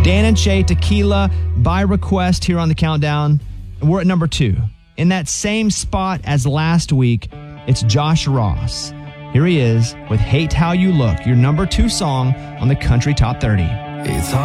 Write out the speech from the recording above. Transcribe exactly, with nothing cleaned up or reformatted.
Dan and Shay, Tequila, by request here on the countdown. We're at number two. In that same spot as last week, it's Josh Ross. Here he is with Hate How You Look, your number two song on the Country Top thirty. It's